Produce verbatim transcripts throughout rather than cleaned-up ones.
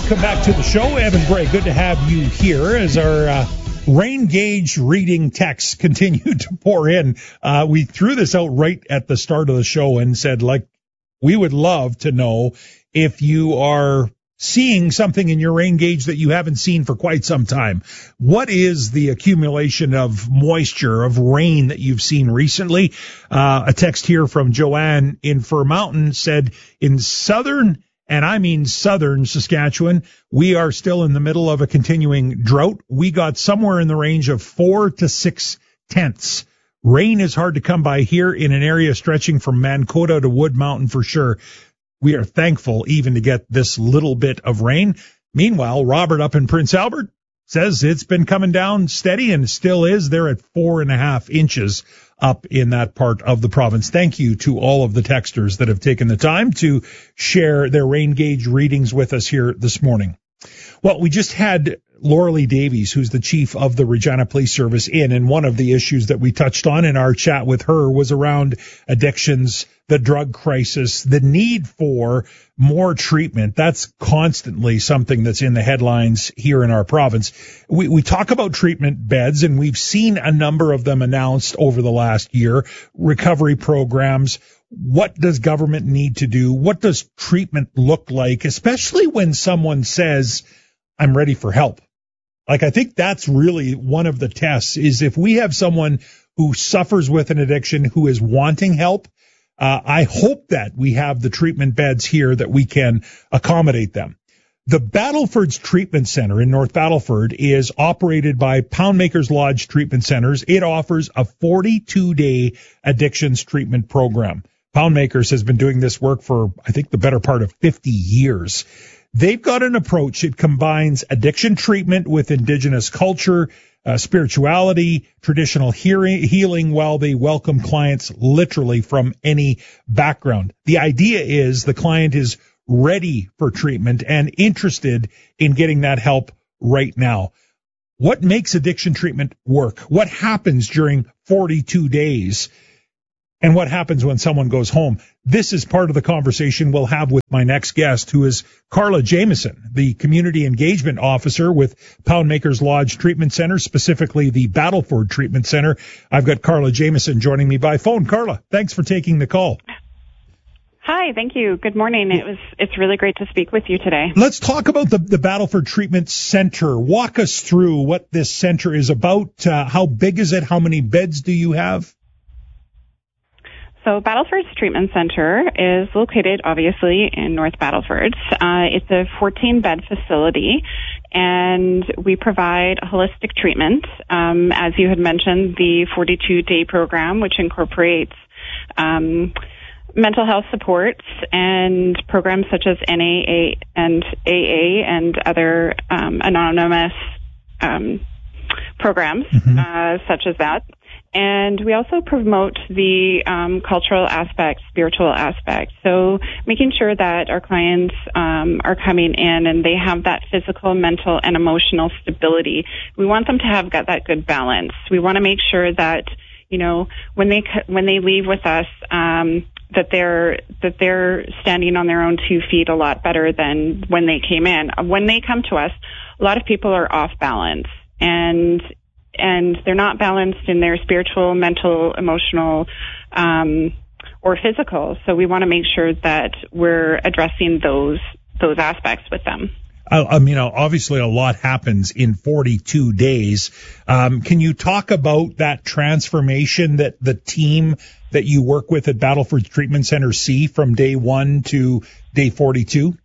Welcome back to the show. Evan Gray, good to have you here as our uh, rain gauge reading texts continue to pour in. Uh, we threw this out right at the start of the show and said, like, we would love to know if you are seeing something in your rain gauge that you haven't seen for quite some time. What is the accumulation of moisture, of rain that you've seen recently? Uh, a text here from Joanne in Fir Mountain said, in southern, and I mean southern Saskatchewan, we are still in the middle of a continuing drought. We got somewhere in the range of four to six tenths. Rain is hard to come by here in an area stretching from Mankota to Wood Mountain for sure. We are thankful even to get this little bit of rain. Meanwhile, Robert up in Prince Albert says it's been coming down steady and still is. They're at four and a half inches up in that part of the province. Thank you to all of the texters that have taken the time to share their rain gauge readings with us here this morning. Well, we just had Laura Lee Davies, who's the chief of the Regina Police Service, in, and one of the issues that we touched on in our chat with her was around addictions, the drug crisis, the need for more treatment. That's constantly something that's in the headlines here in our province. We, we talk about treatment beds, and we've seen a number of them announced over the last year, recovery programs. What does government need to do? What does treatment look like, especially when someone says, I'm ready for help? Like, I think that's really one of the tests, is if we have someone who suffers with an addiction who is wanting help, uh, I hope that we have the treatment beds here that we can accommodate them. The Battleford's Treatment Center in North Battleford is operated by Poundmakers Lodge Treatment Centers. It offers a forty-two day addictions treatment program. Poundmakers has been doing this work for, I think, the better part of fifty years. They've got an approach. It combines addiction treatment with Indigenous culture, uh, spirituality, traditional hearing, healing, while they welcome clients literally from any background. The idea is the client is ready for treatment and interested in getting that help right now. What makes addiction treatment work? What happens during forty-two days? And what happens when someone goes home? This is part of the conversation we'll have with my next guest, who is Carla Jamieson, the Community Engagement Officer with Poundmakers Lodge Treatment Center, specifically the Battleford Treatment Center. I've got Carla Jamieson joining me by phone. Carla, thanks for taking the call. Hi, thank you. Good morning. It was it's really great to speak with you today. Let's talk about the, the Battleford Treatment Center. Walk us through what this center is about. Uh, how big is it? How many beds do you have? So Battleford's Treatment Center is located, obviously, in North Battleford. Uh, it's a fourteen bed facility, and we provide holistic treatment. Um, as you had mentioned, the forty-two day program, which incorporates um, mental health supports and programs such as N A A and A A and other um, anonymous um, programs, mm-hmm. uh, such as that. And we also promote the um, cultural aspect, spiritual aspect. So making sure that our clients um, are coming in and they have that physical, mental, and emotional stability. We want them to have got that good balance. We want to make sure that, you know, when they when they leave with us, um, that they're that they're standing on their own two feet a lot better than when they came in. When they come to us, a lot of people are off balance, and and they're not balanced in their spiritual, mental, emotional, um, or physical. So we want to make sure that we're addressing those those aspects with them. I, I mean, obviously a lot happens in forty-two days. Um, can you talk about that transformation that the team that you work with at Battleford Treatment Center see from day one to day forty-two?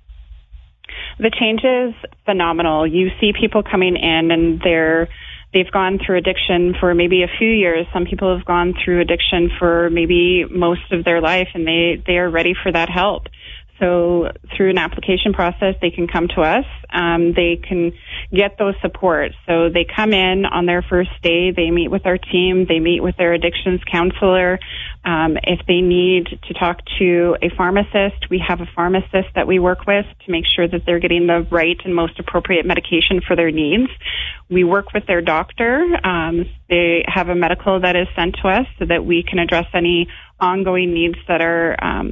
The change is phenomenal. You see people coming in and they're They've gone through addiction for maybe a few years. Some people have gone through addiction for maybe most of their life, and they, they are ready for that help. So through an application process, they can come to us. Um, they can get those supports. So they come in on their first day. They meet with our team. They meet with their addictions counselor. Um, if they need to talk to a pharmacist, we have a pharmacist that we work with to make sure that they're getting the right and most appropriate medication for their needs. We work with their doctor. Um, they have a medical that is sent to us so that we can address any ongoing needs that are um,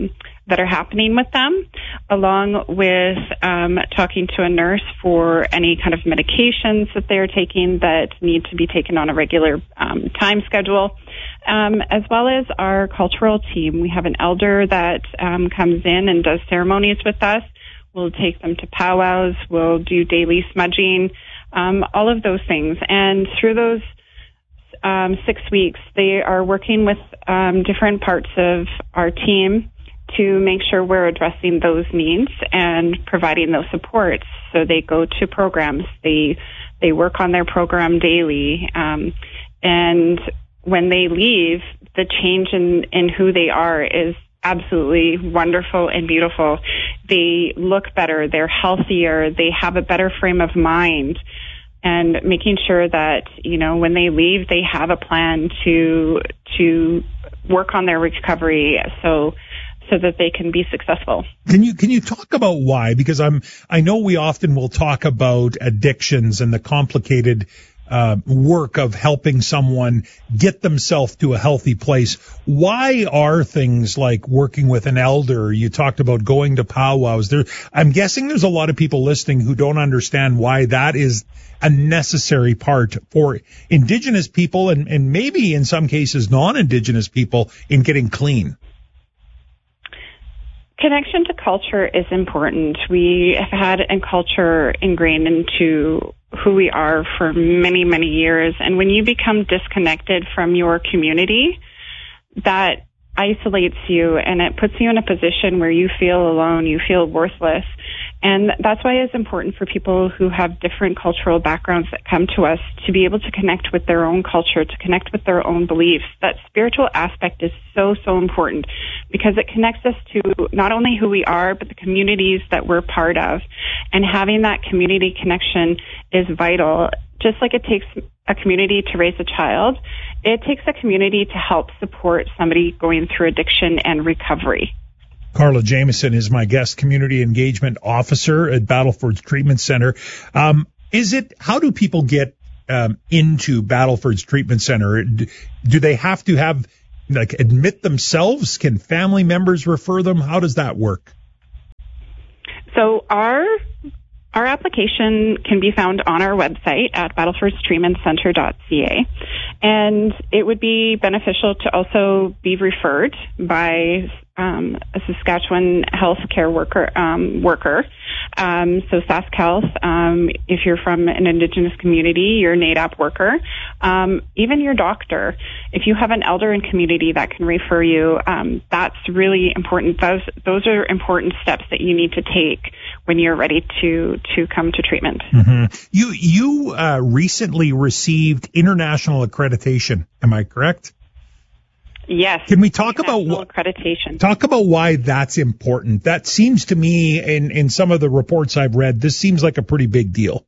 that are happening with them, along with um, talking to a nurse for any kind of medications that they're taking that need to be taken on a regular um, time schedule, um, as well as our cultural team. We have an elder that um, comes in and does ceremonies with us. We'll take them to powwows. We'll do daily smudging, um, all of those things. And through those um, six weeks, they are working with um, different parts of our team to make sure we're addressing those needs and providing those supports. So they go to programs. They they work on their program daily. Um, and when they leave, the change in, in who they are is absolutely wonderful and beautiful. They look better, they're healthier, they have a better frame of mind, and making sure that, you know, when they leave, they have a plan to to work on their recovery so so that they can be successful. Can you can you talk about why? Because I'm I know we often will talk about addictions and the complicated Uh, work of helping someone get themselves to a healthy place. Why are things like working with an elder? You talked about going to powwows. There, I'm guessing there's a lot of people listening who don't understand why that is a necessary part for Indigenous people and, and maybe in some cases non-Indigenous people in getting clean. Connection to culture is important. We have had a culture ingrained into who we are for many, many years. And when you become disconnected from your community, that isolates you and it puts you in a position where you feel alone, you feel worthless. And that's why it's important for people who have different cultural backgrounds that come to us to be able to connect with their own culture, to connect with their own beliefs. That spiritual aspect is so, so important because it connects us to not only who we are, but the communities that we're part of. And having that community connection is vital. Just like it takes a community to raise a child, it takes a community to help support somebody going through addiction and recovery. Carla Jamieson is my guest, Community Engagement Officer at Battleford's Treatment Center. Um, is it, how do people get um, into Battleford's Treatment Center? Do they have to have, like, admit themselves? Can family members refer them? How does that work? So our Our application can be found on our website at battlefords treatment center dot c a, and it would be beneficial to also be referred by um, a Saskatchewan healthcare worker. Um, worker. Um, so SaskHealth, um, if you're from an Indigenous community, your N A D A P worker, um, even your doctor. If you have an elder in community that can refer you, um, that's really important. Those those are important steps that you need to take when you're ready to to come to treatment. Mm-hmm. You you uh, recently received international accreditation. Am I correct? Yes. Can we talk about what accreditation? Talk about why that's important. That seems to me, in in some of the reports I've read, this seems like a pretty big deal.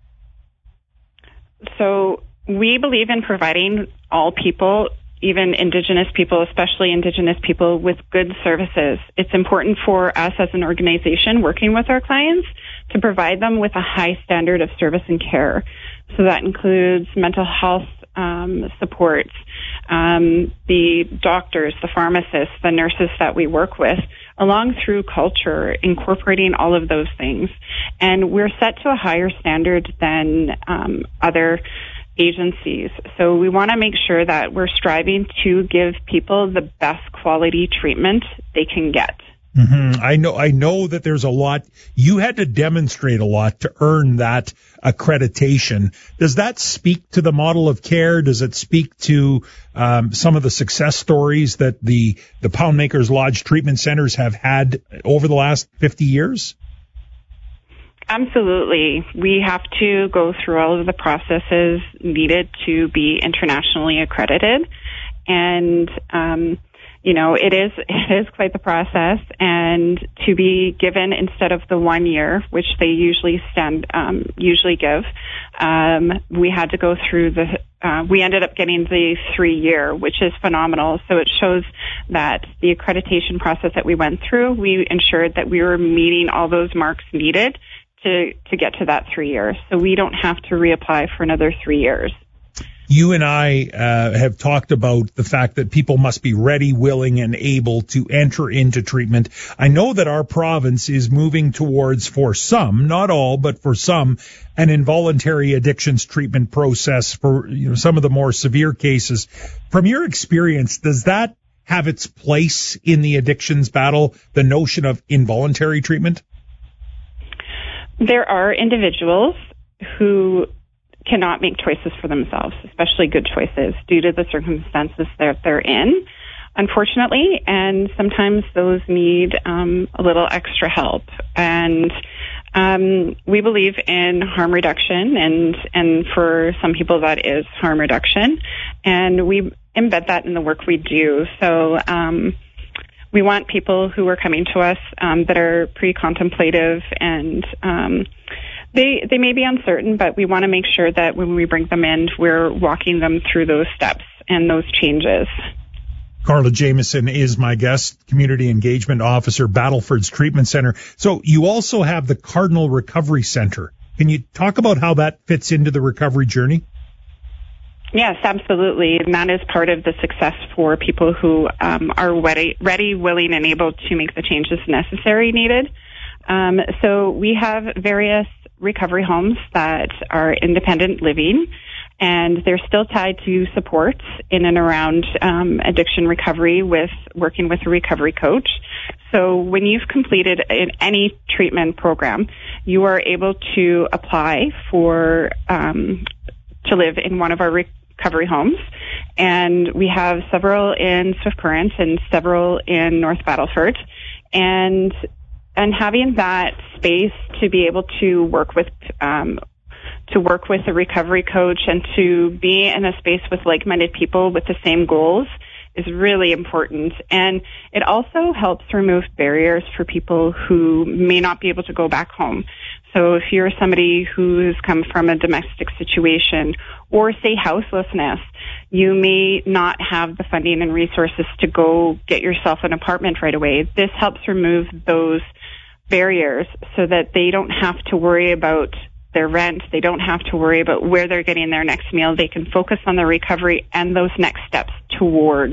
So we believe in providing all people, even Indigenous people, especially Indigenous people, with good services. It's important for us as an organization working with our clients to provide them with a high standard of service and care. So that includes mental health um, supports, um, the doctors, the pharmacists, the nurses that we work with, along through culture, incorporating all of those things. And we're set to a higher standard than um, other agencies. So we want to make sure that we're striving to give people the best quality treatment they can get. Mm-hmm. I know, I know that there's a lot, you had to demonstrate a lot to earn that accreditation. Does that speak to the model of care? Does it speak to, um, some of the success stories that the, the Poundmakers Lodge treatment centers have had over the last fifty years? Absolutely. We have to go through all of the processes needed to be internationally accredited. And, um, you know, it is, it is quite the process. And to be given instead of the one year, which they usually stand, um, usually give, um, we had to go through the, uh, we ended up getting the three year, which is phenomenal. So it shows that the accreditation process that we went through, we ensured that we were meeting all those marks needed to, to get to that three years. So we don't have to reapply for another three years. You and I uh, have talked about the fact that people must be ready, willing, and able to enter into treatment. I know that our province is moving towards, for some, not all, but for some, an involuntary addictions treatment process for, you know, some of the more severe cases. From your experience, does that have its place in the addictions battle, the notion of involuntary treatment? There are individuals who cannot make choices for themselves, especially good choices, due to the circumstances that they're in, unfortunately, and sometimes those need um, a little extra help. And um, we believe in harm reduction, and, and for some people that is harm reduction, and we embed that in the work we do. So um, we want people who are coming to us um, that are pre-contemplative and um They they may be uncertain, but we want to make sure that when we bring them in, we're walking them through those steps and those changes. Carla Jamieson is my guest, Community Engagement Officer, Battleford's Treatment Center. So you also have the Cardinal Recovery Center. Can you talk about how that fits into the recovery journey? Yes, absolutely. And that is part of the success for people who um, are ready, ready, willing, and able to make the changes necessary needed. Um, so we have various recovery homes that are independent living, and they're still tied to supports in and around um, addiction recovery with working with a recovery coach. So when you've completed any treatment program, you are able to apply for um, to live in one of our recovery homes, and we have several in Swift Current and several in North Battleford, and And having that space to be able to work with, um, to work with a recovery coach and to be in a space with like-minded people with the same goals is really important. And it also helps remove barriers for people who may not be able to go back home. So if you're somebody who's come from a domestic situation or, say, houselessness, you may not have the funding and resources to go get yourself an apartment right away. This helps remove those barriers so that they don't have to worry about their rent. They don't have to worry about where they're getting their next meal. They can focus on their recovery and those next steps towards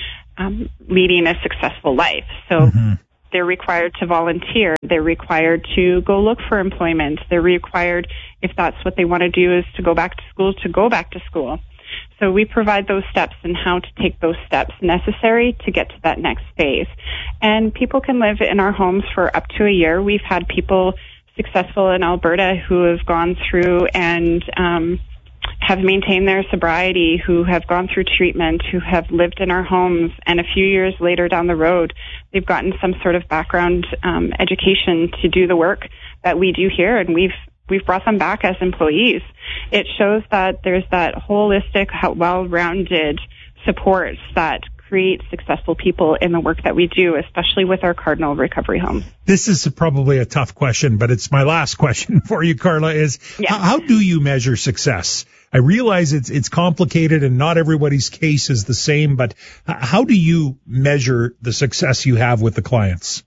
um, leading a successful life. So mm-hmm. They're required to volunteer. They're required to go look for employment. They're required, if that's what they want to do, is to go back to school, to go back to school. So we provide those steps and how to take those steps necessary to get to that next phase. And people can live in our homes for up to a year. We've had people successful in Alberta who have gone through and um, have maintained their sobriety, who have gone through treatment, who have lived in our homes, and a few years later down the road, they've gotten some sort of background um, education to do the work that we do here, and we've we've brought them back as employees. It shows that there's that holistic, well-rounded supports that create successful people in the work that we do, especially with our Cardinal Recovery Home. This is probably a tough question, but it's my last question for you, Carla, is yeah. how, how do you measure success? I realize it's it's complicated and not everybody's case is the same, but how do you measure the success you have with the clients?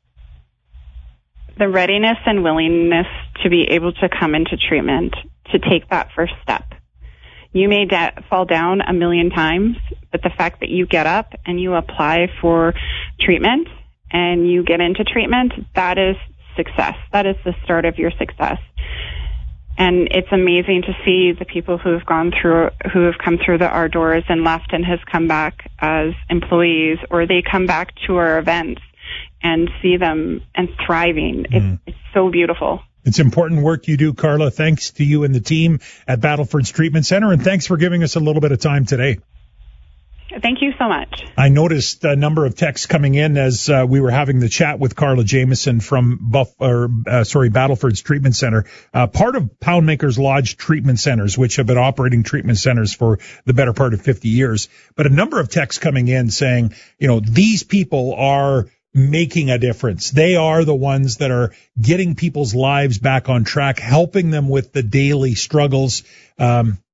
The readiness and willingness to be able to come into treatment, to take that first step. You may da- fall down a million times, but the fact that you get up and you apply for treatment and you get into treatment, that is success. That is the start of your success. And it's amazing to see the people who have gone through, who have come through the, our doors and left and has come back as employees, or they come back to our events and see them and thriving. Mm. It's, it's so beautiful. It's important work you do, Carla. Thanks to you and the team at Battleford's Treatment Center, and thanks for giving us a little bit of time today. Thank you so much. I noticed a number of texts coming in as uh, we were having the chat with Carla Jamieson from Buff, or, uh, sorry, Battleford's Treatment Center, uh, part of Poundmakers Lodge Treatment Centers, which have been operating treatment centers for the better part of fifty years. But a number of texts coming in saying, you know, these people are making a difference. They are the ones that are getting people's lives back on track, helping them with the daily struggles. Um,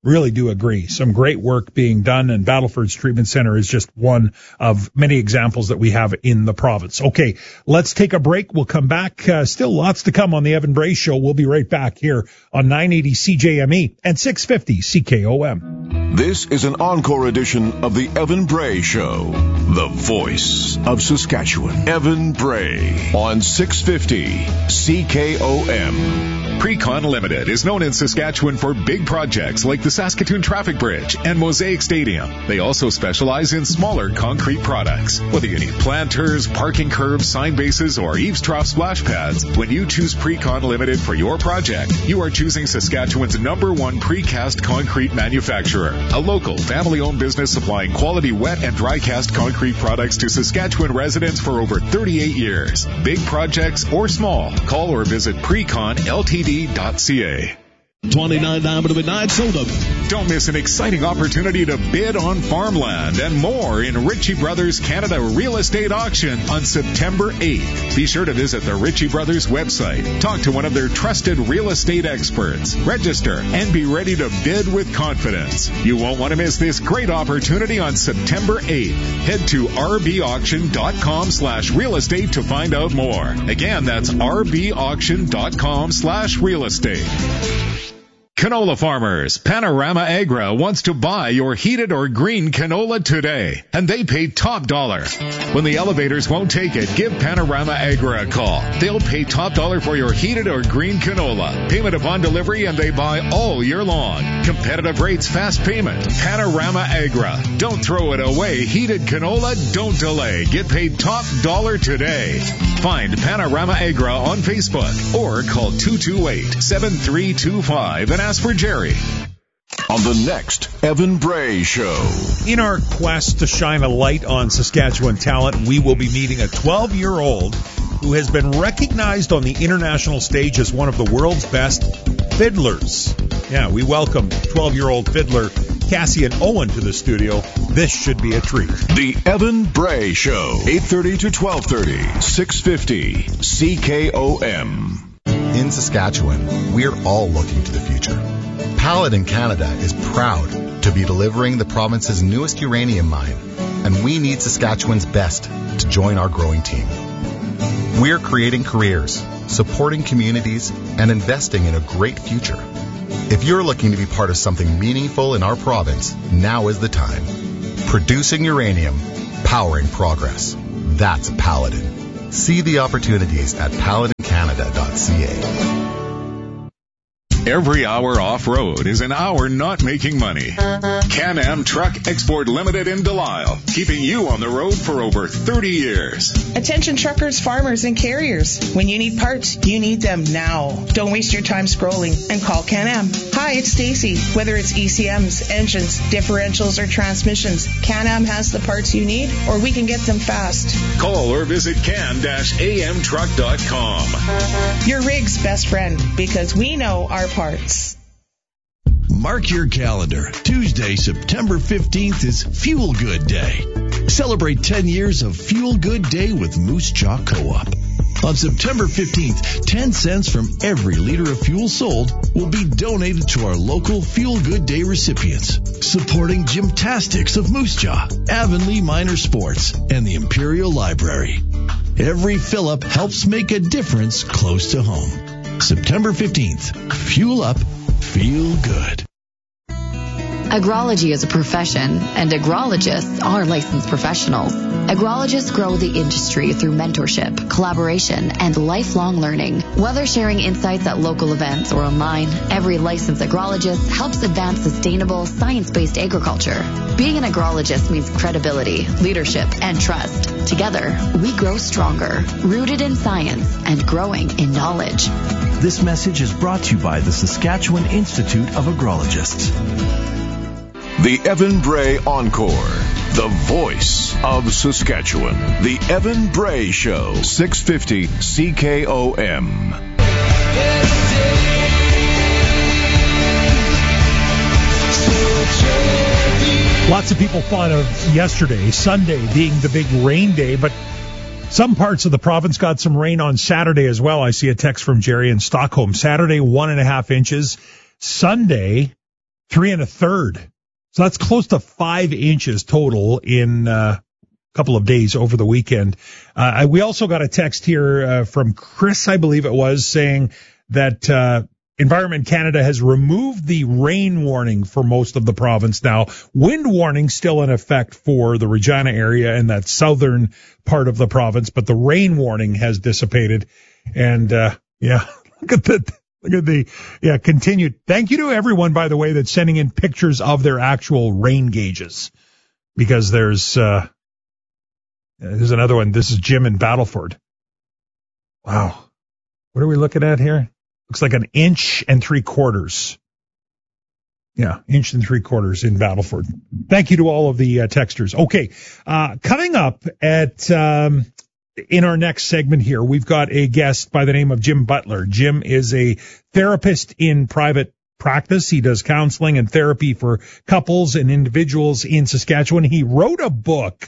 Really do agree. Some great work being done, and Battleford's Treatment Center is just one of many examples that we have in the province. Okay, let's take a break. We'll come back. Uh, still lots to come on the Evan Bray Show. We'll be right back here on nine eighty C J M E and six fifty C K O M. This is an encore edition of the Evan Bray Show, the voice of Saskatchewan. Evan Bray on six fifty C K O M. Precon Limited is known in Saskatchewan for big projects like the Saskatoon Traffic Bridge and Mosaic Stadium. They also specialize in smaller concrete products. Whether you need planters, parking curbs, sign bases, or eavesdrop splash pads, when you choose Precon Limited for your project, you are choosing Saskatchewan's number one precast concrete manufacturer. A local, family-owned business supplying quality wet and dry cast concrete products to Saskatchewan residents for over thirty-eight years. Big projects or small, call or visit precon L T D dot C A. twenty-nine Diamond of Midnight sold them. Don't miss an exciting opportunity to bid on farmland and more in Ritchie Brothers Canada Real Estate Auction on September eighth. Be sure to visit the Ritchie Brothers website. Talk to one of their trusted real estate experts. Register and be ready to bid with confidence. You won't want to miss this great opportunity on September eighth. Head to r b auction dot com slash real estate to find out more. Again, that's r b auction dot com slash real estate. Canola farmers, Panorama Agra wants to buy your heated or green canola today, and they pay top dollar. When the elevators won't take it, give Panorama Agra a call. They'll pay top dollar for your heated or green canola. Payment upon delivery, and they buy all year long. Competitive rates, fast payment. Panorama Agra. Don't throw it away. Heated canola, don't delay. Get paid top dollar today. Find Panorama Agra on Facebook or call two two eight, seven three two five and ask for Jerry. On the next Evan Bray Show. In our quest to shine a light on Saskatchewan talent, we will be meeting a twelve-year-old who has been recognized on the international stage as one of the world's best fiddlers. Yeah, we welcome twelve-year-old fiddler Cassian Owen to the studio. This should be a treat. The Evan Bray Show, eight thirty to twelve thirty, six fifty C K O M. In Saskatchewan, we're all looking to the future. Paladin Canada is proud to be delivering the province's newest uranium mine, and we need Saskatchewan's best to join our growing team. We're creating careers, supporting communities, and investing in a great future. If you're looking to be part of something meaningful in our province, now is the time. Producing uranium, powering progress. That's Paladin. See the opportunities at paladin canada dot c a. Every hour off-road is an hour not making money. Can-Am Truck Export Limited in Delisle, keeping you on the road for over thirty years. Attention truckers, farmers, and carriers. When you need parts, you need them now. Don't waste your time scrolling and call Can-Am. Hi, it's Stacy. Whether it's E C Ms, engines, differentials, or transmissions, Can-Am has the parts you need, or we can get them fast. Call or visit can dash a m truck dot com. Your rig's best friend, because we know our parts. Mark your calendar. Tuesday, September fifteenth is Fuel Good Day. Celebrate ten years of Fuel Good Day with Moose Jaw Co-op. On September fifteenth, ten cents from every liter of fuel sold will be donated to our local Fuel Good Day recipients, supporting Gymtastics of Moose Jaw, Avonlea Minor Sports, and the Imperial Library. Every fill-up helps make a difference close to home. September fifteenth, fuel up, feel good. Agrology is a profession, and agrologists are licensed professionals. Agrologists grow the industry through mentorship, collaboration, and lifelong learning. Whether sharing insights at local events or online, every licensed agrologist helps advance sustainable, science-based agriculture. Being an agrologist means credibility, leadership, and trust. Together, we grow stronger, rooted in science and growing in knowledge. This message is brought to you by the Saskatchewan Institute of Agrologists. The Evan Bray Encore, the voice of Saskatchewan. The Evan Bray Show, six fifty C K O M. Lots of people thought of yesterday, Sunday, being the big rain day, but some parts of the province got some rain on Saturday as well. I see a text from Jerry in Stockholm. Saturday, one and a half inches. Sunday, three and a third. So that's close to five inches total in uh, a couple of days over the weekend. Uh, we also got a text here uh, from Chris, I believe it was, saying that uh, Environment Canada has removed the rain warning for most of the province now. Wind warning still in effect for the Regina area and that southern part of the province, but the rain warning has dissipated. And uh, yeah, look at the look at the yeah continued. Thank you to everyone, by the way, that's sending in pictures of their actual rain gauges, because there's uh, there's another one. This is Jim in Battleford. Wow, what are we looking at here? Looks like an inch and three quarters. Yeah, inch and three quarters in Battleford. Thank you to all of the uh, texters. Okay, uh, coming up at um, in our next segment here, we've got a guest by the name of Jim Butler. Jim is a therapist in private practice. He does counseling and therapy for couples and individuals in Saskatchewan. He wrote a book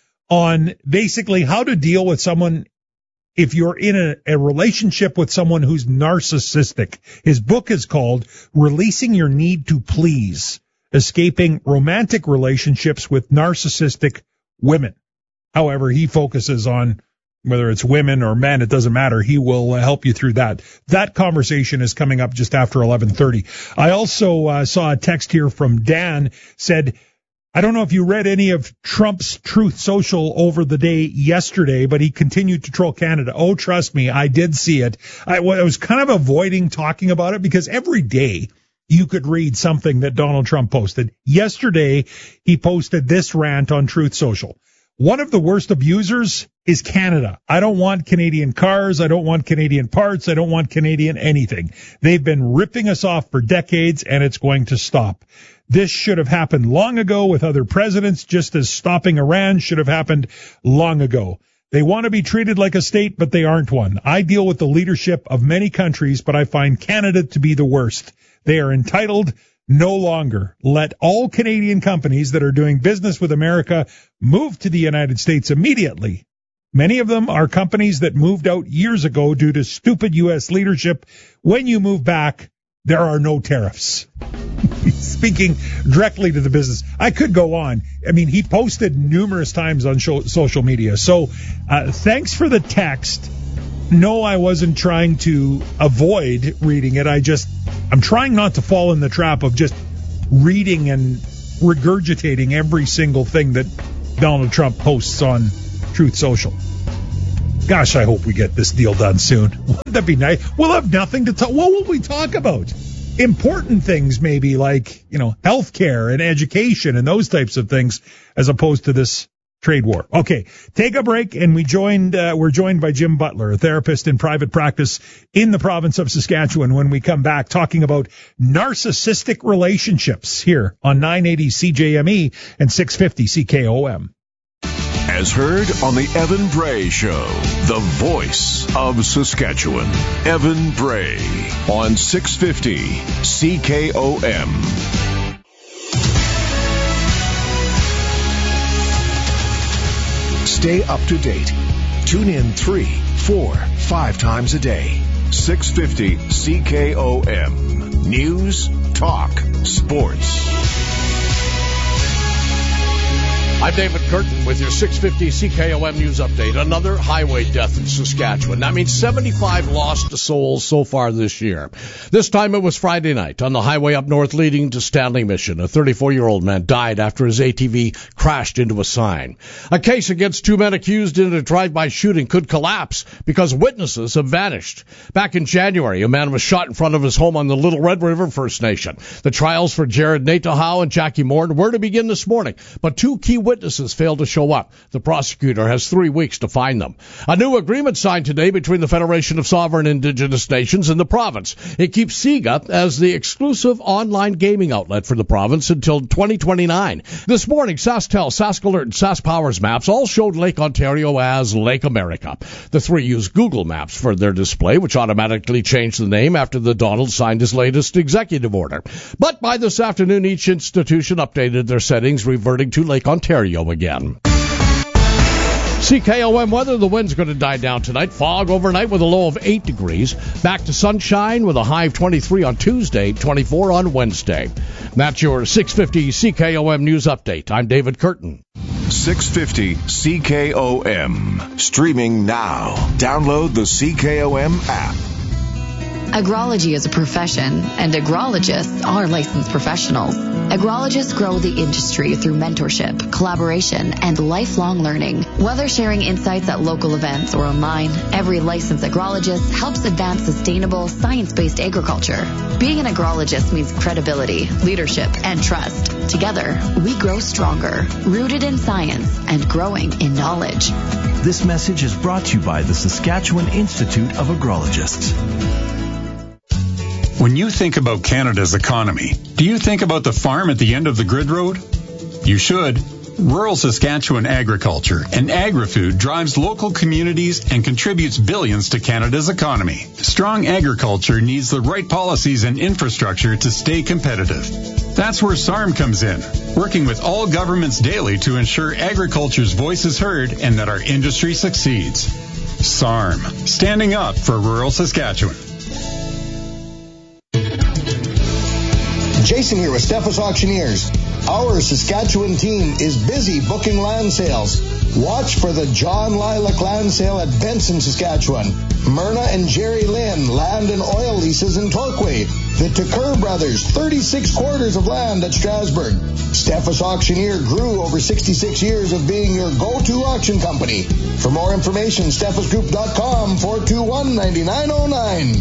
on basically how to deal with someone if you're in a, a relationship with someone who's narcissistic. His book is called Releasing Your Need to Please, Escaping Romantic Relationships with Narcissistic Women. However, he focuses on whether it's women or men, it doesn't matter. He will uh, help you through that. That conversation is coming up just after eleven thirty. I also uh, saw a text here from Dan, said, I don't know if you read any of Trump's Truth Social over the day yesterday, but he continued to troll Canada. Oh, trust me, I did see it. I, I was kind of avoiding talking about it because every day you could read something that Donald Trump posted. Yesterday, he posted this rant on Truth Social. One of the worst abusers is Canada. I don't want Canadian cars. I don't want Canadian parts. I don't want Canadian anything. They've been ripping us off for decades, and it's going to stop. This should have happened long ago with other presidents, just as stopping Iran should have happened long ago. They want to be treated like a state, but they aren't one. I deal with the leadership of many countries, but I find Canada to be the worst. They are entitled no longer. Let all Canadian companies that are doing business with America move to the United States immediately. Many of them are companies that moved out years ago due to stupid U S leadership. When you move back, there are no tariffs. Speaking directly to the business. I could go on. I mean, he posted numerous times on show, social media. So uh, thanks for the text. No, I wasn't trying to avoid reading it. I just, I'm trying not to fall in the trap of just reading and regurgitating every single thing that Donald Trump posts on Truth Social. Gosh, I hope we get this deal done soon. Wouldn't that be nice? We'll have nothing to talk. What will we talk about? Important things, maybe like, you know, healthcare and education and those types of things, as opposed to this trade war. Okay, take a break, and we joined. Uh, we're joined by Jim Butler, a therapist in private practice in the province of Saskatchewan. When we come back, talking about narcissistic relationships here on nine eighty C J M E and six fifty C K O M. As heard on the Evan Bray Show, the voice of Saskatchewan. Evan Bray on six fifty C K O M. Stay up to date. Tune in three, four, five times a day. six fifty C K O M. News, talk, sports. I'm David Curtin with your six fifty C K O M News Update. Another highway death in Saskatchewan. That means seventy-five lost souls so far this year. This time it was Friday night on the highway up north leading to Stanley Mission. A thirty-four-year-old man died after his A T V crashed into a sign. A case against two men accused in a drive-by shooting could collapse because witnesses have vanished. Back in January, a man was shot in front of his home on the Little Red River First Nation. The trials for Jared Natahau and Jackie Moore were to begin this morning, but two key witnesses Witnesses failed to show up. The prosecutor has three weeks to find them. A new agreement signed today between the Federation of Sovereign Indigenous Nations and the province. It keeps SIGA as the exclusive online gaming outlet for the province until twenty twenty-nine. This morning, SaskTel, SaskAlert, and SaskPowers maps all showed Lake Ontario as Lake America. The three use Google Maps for their display, which automatically changed the name after the Donald signed his latest executive order. But by this afternoon, each institution updated their settings, reverting to Lake Ontario again. C K O M weather, the wind's going to die down tonight. Fog overnight with a low of eight degrees. Back to sunshine with a high of twenty-three on Tuesday, twenty-four on Wednesday. That's your six fifty C K O M News Update. I'm David Curtin. six fifty C K O M. Streaming now. Download the C K O M app. Agrology is a profession, and agrologists are licensed professionals. Agrologists grow the industry through mentorship, collaboration, and lifelong learning. Whether sharing insights at local events or online, every licensed agrologist helps advance sustainable, science-based agriculture. Being an agrologist means credibility, leadership, and trust. Together, we grow stronger, rooted in science and growing in knowledge. This message is brought to you by the Saskatchewan Institute of Agrologists. When you think about Canada's economy, do you think about the farm at the end of the grid road? You should. Rural Saskatchewan agriculture and agri-food drives local communities and contributes billions to Canada's economy. Strong agriculture needs the right policies and infrastructure to stay competitive. That's where S A R M comes in, working with all governments daily to ensure agriculture's voice is heard and that our industry succeeds. S A R M, standing up for rural Saskatchewan. Jason here with Steffes Auctioneers. Our Saskatchewan team is busy booking land sales. Watch for the John Lilac Land Sale at Benson, Saskatchewan. Myrna and Jerry Lynn Land and Oil Leases in Torquay. The Tucker Brothers, thirty-six quarters of land at Strasbourg. Steffes Auctioneer grew over sixty-six years of being your go-to auction company. For more information, steffes group dot com, four two one, nine nine zero nine.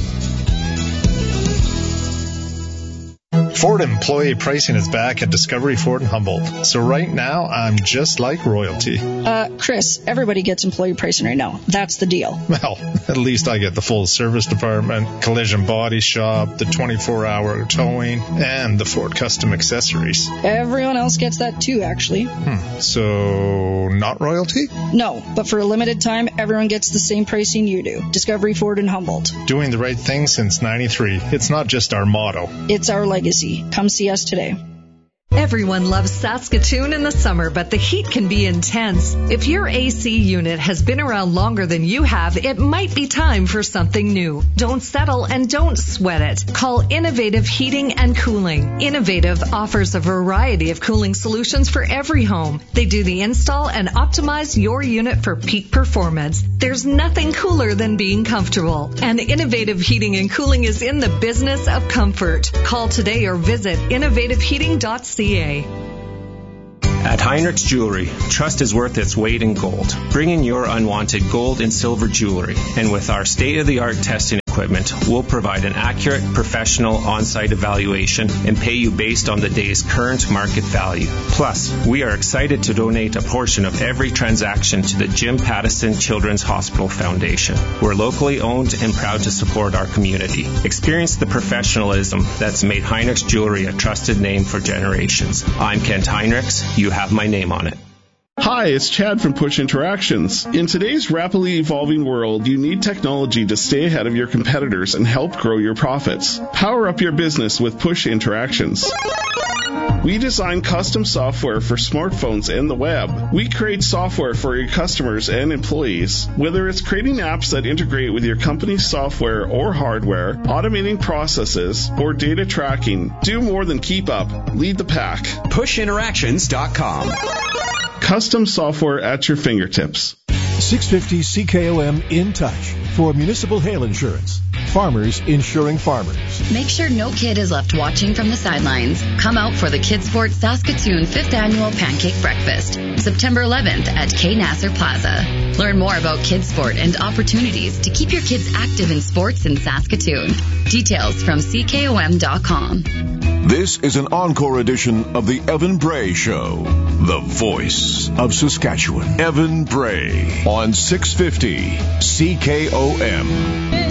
Ford employee pricing is back at Discovery Ford in Humboldt. So right now, I'm just like royalty. Uh, Chris, everybody gets employee pricing right now. That's the deal. Well, at least I get the full service department, collision body shop, the twenty-four hour towing, and the Ford custom accessories. Everyone else gets that too, actually. Hmm. So, not royalty? No, but for a limited time, everyone gets the same pricing you do. Discovery Ford in Humboldt. Doing the right thing since ninety-three. It's not just our motto. It's our legacy. Come see us today. Everyone loves Saskatoon in the summer, but the heat can be intense. If your A C unit has been around longer than you have, it might be time for something new. Don't settle and don't sweat it. Call Innovative Heating and Cooling. Innovative offers a variety of cooling solutions for every home. They do the install and optimize your unit for peak performance. There's nothing cooler than being comfortable. And Innovative Heating and Cooling is in the business of comfort. Call today or visit innovative heating dot c a. At Heinrich's Jewelry, trust is worth its weight in gold. Bring in your unwanted gold and silver jewelry, and with our state-of-the-art testing equipment, we'll provide an accurate, professional on-site evaluation and pay you based on the day's current market value. Plus, we are excited to donate a portion of every transaction to the Jim Pattison Children's Hospital Foundation. We're locally owned and proud to support our community. Experience the professionalism that's made Heinrich's Jewelry a trusted name for generations. I'm Kent Heinrichs. You have my name on it. Hi, it's Chad from Push Interactions. In today's rapidly evolving world, you need technology to stay ahead of your competitors and help grow your profits. Power up your business with Push Interactions. We design custom software for smartphones and the web. We create software for your customers and employees. Whether it's creating apps that integrate with your company's software or hardware, automating processes, or data tracking, do more than keep up. Lead the pack. push interactions dot com. Custom software at your fingertips. six fifty C K O M in touch for municipal hail insurance. Farmers insuring farmers. Make sure no kid is left watching from the sidelines. Come out for the Kidsport Saskatoon fifth Annual Pancake Breakfast, September eleventh at K. Nasser Plaza. Learn more about Kidsport and opportunities to keep your kids active in sports in Saskatoon. Details from C K O M dot com. This is an encore edition of the Evan Bray Show, the voice of Saskatchewan. Evan Bray on six fifty C K O M.